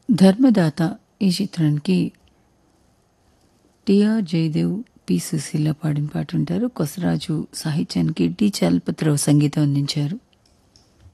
ధర్మదాత ఈ చిత్రానికి TR Jayadev, P Susheela పాడిన పాట ఉంటారు. కొసరాజు సాహిత్యానికి టి చలపతిరావు సంగీతం అందించారు.